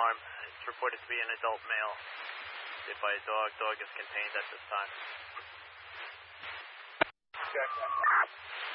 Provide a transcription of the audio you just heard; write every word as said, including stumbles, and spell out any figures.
alarm. It's reported to be an adult male. Hit by a dog. Dog is contained at this time. Check.